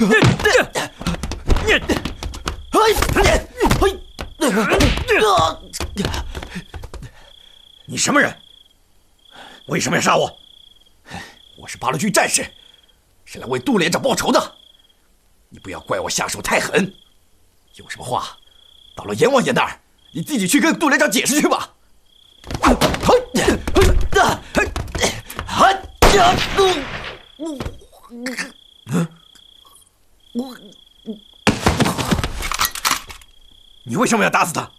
你什么人？为什么要杀我？我是八路军战士，是来为杜连长报仇的。你不要怪我下手太狠，有什么话，到了阎王爷那儿，你自己去跟杜连长解释去吧。你为什么要打死他？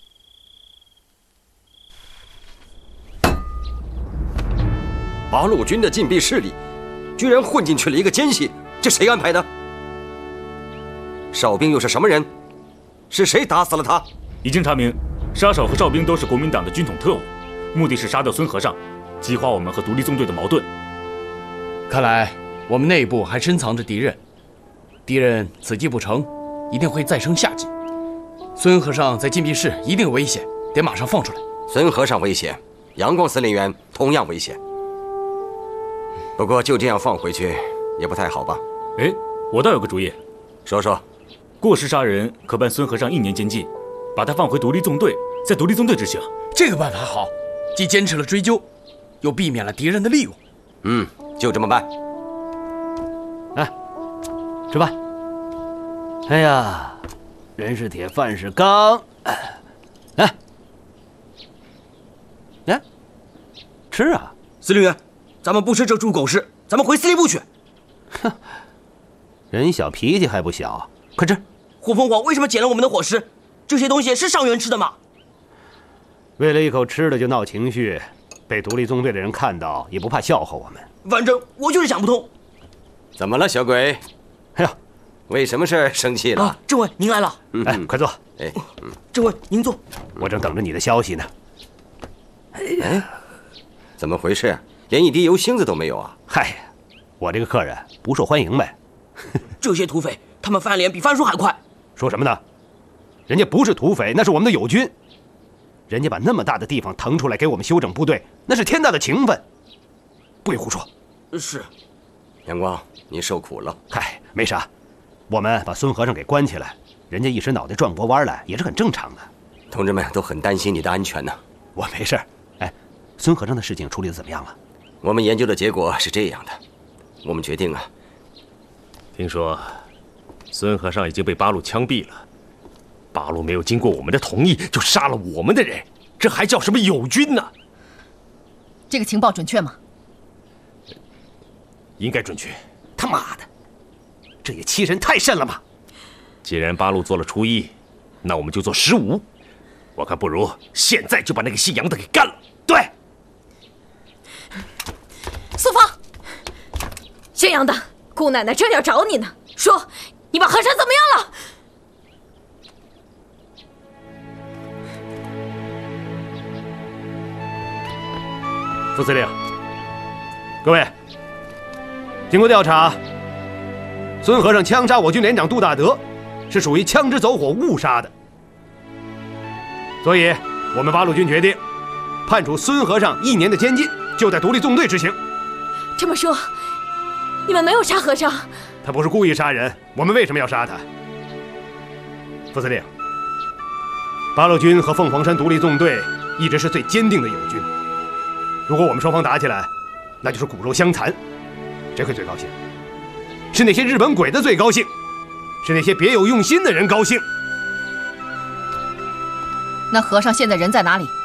八路军的禁闭室里，居然混进去了一个奸细，这谁安排的？哨兵又是什么人？是谁打死了他？ 已经查明，杀手和哨兵都是国民党的军统特务，目的是杀掉孙和尚，激化我们和独立纵队的矛盾。 看来我们内部还深藏着敌人，敌人此计不成，一定会再生下计。孙和尚在禁闭室一定有危险，得马上放出来。 孙和尚危险，杨光司令员同样危险。不过就这样放回去也不太好吧？ 哎，我倒有个主意。 说说。 过失杀人，可判孙和尚1年监禁，把他放回独立纵队，在独立纵队执行。 这个办法好，既坚持了追究，又避免了敌人的利用。 就这么办。 来，吃饭。哎呀，人是铁，饭是钢。来，来，吃啊！ 司令员，咱们不吃这猪狗食，咱们回司令部去。 哼，人小脾气还不小，快吃。 火凤凰为什么捡了我们的伙食？这些东西是上元吃的吗？ 为了一口吃的就闹情绪，被独立纵队的人看到也不怕笑话我们。 反正我就是想不通。 怎么了，小鬼？ 哎呀， 为什么事生气了？ 政委，您来了。 哎，快坐。 哎， 政委，您坐。 我正等着你的消息呢。 哎，怎么回事？连一滴油星子都没有啊！ 嗨，我这个客人不受欢迎呗。 这些土匪，他们翻脸比翻书还快。 说什么呢？人家不是土匪，那是我们的友军。人家把那么大的地方腾出来给我们休整部队，那是天大的情分，不许胡说。 是。 阳光，你受苦了。 嗨，没啥，我们把孙和尚给关起来，人家一时脑袋转过弯来也是很正常的。 同志们都很担心你的安全呢。 我没事。哎，孙和尚的事情处理得怎么样了？ 我们研究的结果是这样的，我们决定啊。 听说孙和尚已经被八路枪毙了，八路没有经过我们的同意就杀了我们的人，这还叫什么友军呢？ 这个情报准确吗？ 应该准确。 他妈的，这也欺人太甚了嘛！ 既然八路做了初一，那我们就做15。我看不如现在就把那个姓杨的给干了。对。 苏芳，姓杨的，姑奶奶正要找你呢，说你把和珅怎么样了？ 副司令，各位，经过调查，孙和尚枪杀我军连长杜大德，是属于枪支走火误杀的，所以我们八路军决定判处孙和尚1年的监禁，就在独立纵队执行。 这么说，你们没有杀和尚？ 他不是故意杀人，我们为什么要杀他？副司令，八路军和凤凰山独立纵队一直是最坚定的友军。如果我们双方打起来，那就是骨肉相残，谁会最高兴？是那些日本鬼子最高兴，是那些别有用心的人高兴。 那和尚现在人在哪里？